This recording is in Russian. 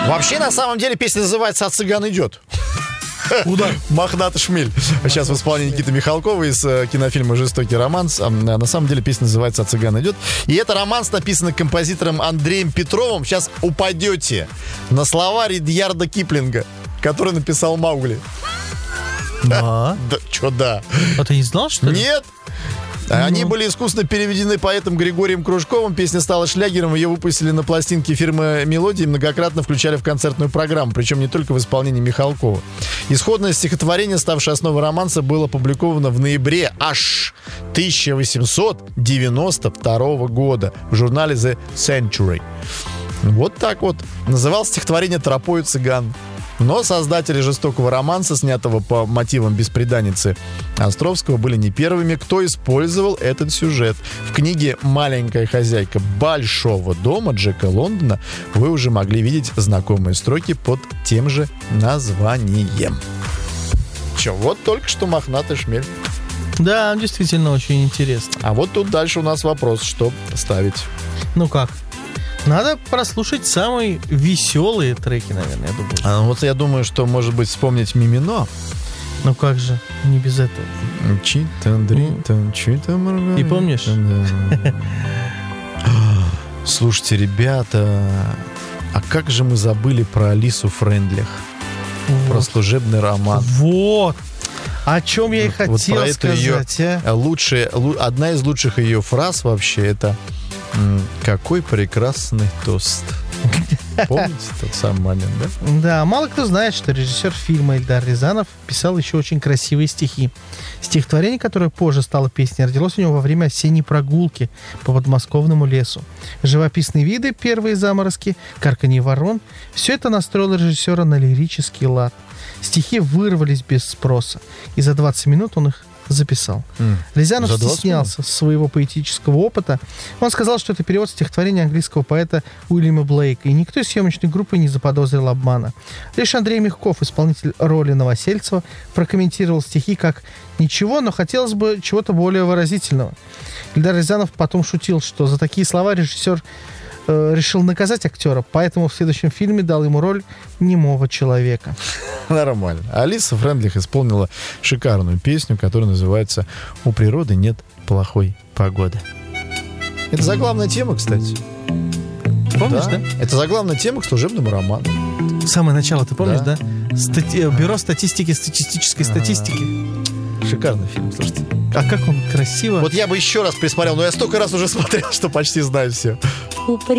Вообще, на самом деле, песня называется «А цыган идет». Куда? Мохнатый шмель. Сейчас в исполнении Никиты Михалкова из кинофильма «Жестокий романс». На самом деле песня называется «А цыган идет». И это романс написан композитором Андреем Петровым. Сейчас упадете на слова Ридьярда Киплинга, который написал «Маугли». Да. Да, чё да? А ты не знал, что ли? Нет. Они были искусно переведены поэтом Григорием Кружковым. Песня стала шлягером. Ее выпустили на пластинке фирмы «Мелодии» и многократно включали в концертную программу. Причем не только в исполнении Михалкова. Исходное стихотворение, ставшее основой романса, было опубликовано в ноябре аж 1892 года в журнале The Century. Вот так вот. Называлось стихотворение «Тропою цыган». Но создатели «Жестокого романса», снятого по мотивам «Бесприданницы» Островского, были не первыми, кто использовал этот сюжет. В книге «Маленькая хозяйка большого дома» Джека Лондона вы уже могли видеть знакомые строки под тем же названием. Че, вот только что «Мохнатый шмель». Да, действительно очень интересно. А вот тут дальше у нас вопрос, что ставить. Ну как? Надо прослушать самые веселые треки, наверное, я думаю. Вот я думаю, что, может быть, вспомнить «Мимино». Ну как же, не без этого. И помнишь? Слушайте, ребята, а как же мы забыли про Алису Френдлих? Вот. Про служебный роман. Вот! О чем я и хотел вот про сказать, одна из лучших ее фраз вообще это «Какой прекрасный тост». Помните тот самый момент, да? Да, мало кто знает, что режиссер фильма Эльдар Рязанов писал еще очень красивые стихи. Стихотворение, которое позже стало песней, родилось у него во время осенней прогулки по подмосковному лесу. Живописные виды, первые заморозки, карканье ворон — все это настроило режиссера на лирический лад. Стихи вырвались без спроса, и за 20 минут он их записал. Рязанов стеснялся своего поэтического опыта. Он сказал, что это перевод стихотворения английского поэта Уильяма Блейка, и никто из съемочной группы не заподозрил обмана. Лишь Андрей Мягков, исполнитель роли Новосельцева, прокомментировал стихи как «ничего, но хотелось бы чего-то более выразительного». Эльдар Рязанов потом шутил, что за такие слова режиссер решил наказать актера, поэтому в следующем фильме дал ему роль немого человека. Нормально. Алиса Френдлих исполнила шикарную песню, которая называется «У природы нет плохой погоды». Это заглавная тема, кстати. Помнишь, да? Это заглавная тема к служебному роману. Самое начало, ты помнишь, да? Бюро статистической статистики. Шикарный фильм, слушайте. А как он красиво. Вот я бы еще раз присмотрел, но я столько раз уже смотрел, что почти знаю все.